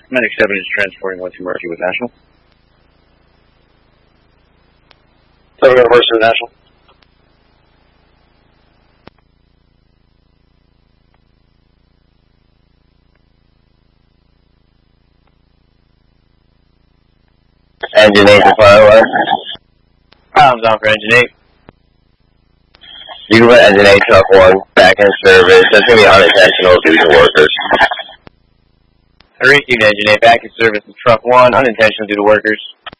Medic 7 is transporting 1-2 Murphy with National. 7 reverse with National. Engine 8 to fire. Pounds on for Engine 8. You can put Engine 8 truck 1 back in service. That's going to be unintentional due to workers. 3, Engine 8 back in service in truck 1, unintentional due to workers.